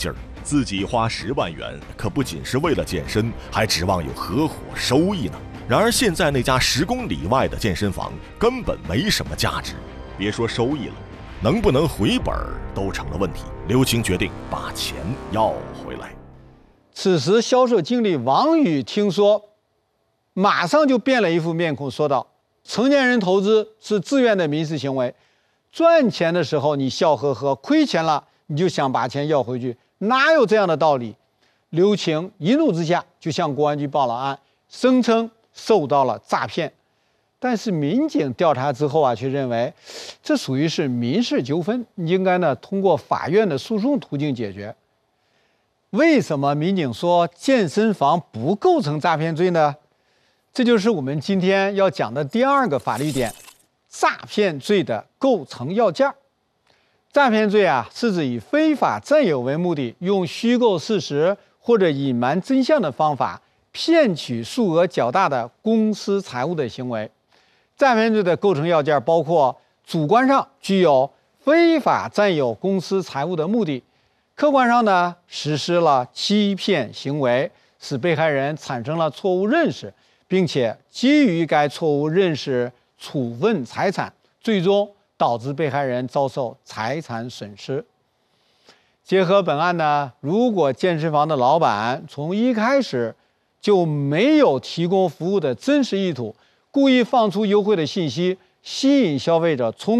劲儿，自己花10万元，可不仅是为了健身，还指望有合伙收益呢。然而现在那家10公里外的健身房根本没什么价值，别说收益了，能不能回本都成了问题。刘青决定把钱要回来。 此时销售经理王宇听说，马上就变了一副面孔，说道：成年人投资是自愿的民事行为，赚钱的时候你笑呵呵，亏钱了你就想把钱要回去，哪有这样的道理？刘青一怒之下就向公安局报了案，声称受到了诈骗。但是民警调查之后却认为这属于是民事纠纷，应该通过法院的诉讼途径解决。为什么民警说健身房不构成诈骗罪呢？这就是我们今天要讲的第2个法律点，诈骗罪的构成要件。诈骗罪是指以非法占有为目的，用虚构事实或者隐瞒真相的方法骗取数额较大的公私财物的行为。诈骗罪的构成要件包括主观上具有非法占有公私财物的目的，客观上实施了欺骗行为，使被害人产生了错误认识，并且基于该错误认识处分财产，最终导致被害人遭受财产损失。结合本案如果健身房的老板从一开始就没有提供服务的真实意图，故意放出优惠的信息，吸引消费者冲